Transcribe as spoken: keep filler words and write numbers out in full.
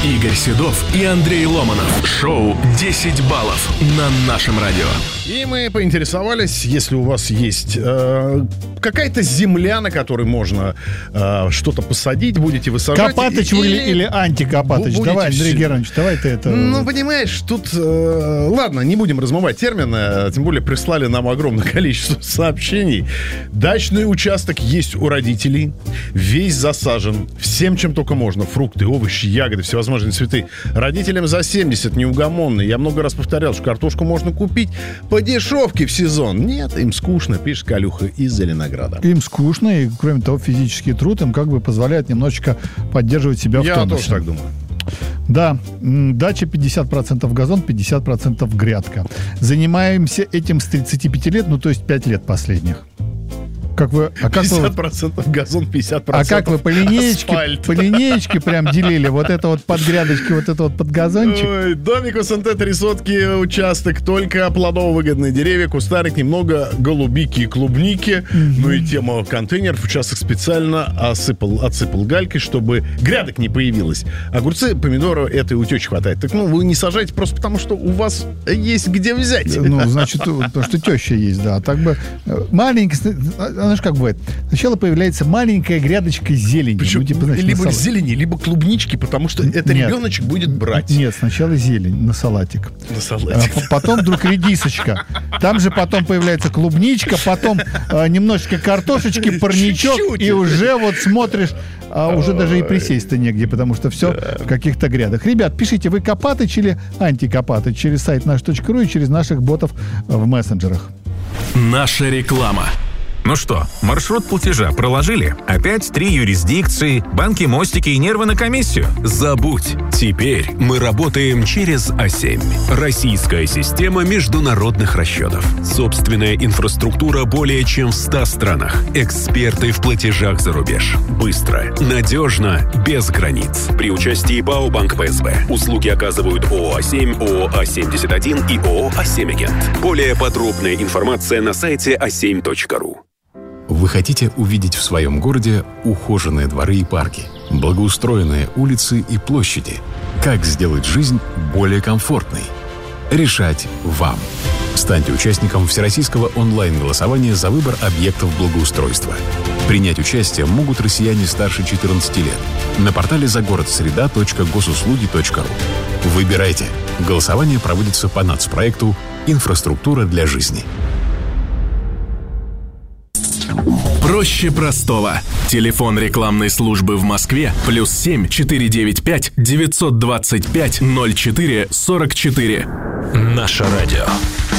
Игорь Седов и Андрей Ломанов. Шоу «десять баллов» на нашем радио. И мы поинтересовались, если у вас есть э, какая-то земля, на которой можно э, что-то посадить, будете вы сажать. Копатыч или, или, или антикопатыч? Давай, Андрей все... Германович, давай ты это... Ну, понимаешь, тут... Э, ладно, не будем размывать термины, тем более прислали нам огромное количество сообщений. Дачный участок есть у родителей, весь засажен всем, чем только можно. Фрукты, овощи, ягоды, всевозможные цветы. Родителям за семьдесят, неугомонные. Я много раз повторял, что картошку можно купить по дешевке в сезон. Нет, им скучно, пишет Калюха из Зеленограда. Им скучно, и, кроме того, физический труд им как бы позволяет немножечко поддерживать себя в Я тонусе. Я тоже так думаю. Да, дача пятьдесят процентов газон, пятьдесят процентов грядка. Занимаемся этим с тридцати пяти лет, ну то есть пять лет последних. Как вы, а как пятьдесят процентов газон, пятьдесят процентов А как вы по линеечке, по линеечке прям делили вот это вот под грядочки, вот это вот под газончик? Ой, домик у СНТ три сотки, участок, только плодово-выгодные деревья, кустарник, немного голубики и клубники. Mm-hmm. Ну и тема контейнеров. Участок специально осыпал, отсыпал галькой, чтобы грядок не появилось. Огурцы, помидоры, этой утечи хватает. Так ну вы не сажаете просто потому, что у вас есть где взять. Ну, значит, потому что теща есть, да. Так бы маленький... Знаешь, как бывает? Сначала появляется маленькая грядочка зелени. Причем, ну, типа, значит, либо зелени, либо клубнички, потому что это нет, ребеночек будет брать. Нет, сначала зелень на салатик. На салатик. А, потом вдруг редисочка. Там же потом появляется клубничка, потом а, немножечко картошечки, парничок, чуть-чуть. И уже вот смотришь, а уже даже и присесть-то негде, потому что все да. в каких-то грядах. Ребят, пишите, вы копатыч или антикопатыч через сайт наш точка ру и через наших ботов в мессенджерах. Наша реклама. Ну что, маршрут платежа проложили? Опять три юрисдикции, банки, мостики и нервы на комиссию? Забудь. Теперь мы работаем через а семь. Российская система международных расчетов. Собственная инфраструктура более чем в ста странах. Эксперты в платежах за рубеж. Быстро, надежно, без границ. При участии ПАО «Банк ПСБ». Услуги оказывают ООО «а семь», ООО «а семьдесят один» и ООО «а семь Агент». Более подробная информация на сайте а семь точка ру. Вы хотите увидеть в своем городе ухоженные дворы и парки, благоустроенные улицы и площади? Как сделать жизнь более комфортной? Решать вам. Станьте участником всероссийского онлайн-голосования за выбор объектов благоустройства. Принять участие могут россияне старше четырнадцати лет на портале загородсреда точка госуслуги точка ру. Выбирайте. Голосование проводится по нацпроекту «Инфраструктура для жизни». Проще простого. Телефон рекламной службы в Москве плюс семь четыре девять пять девятьсот двадцать пять ноль четыре сорок четыре. Наше радио.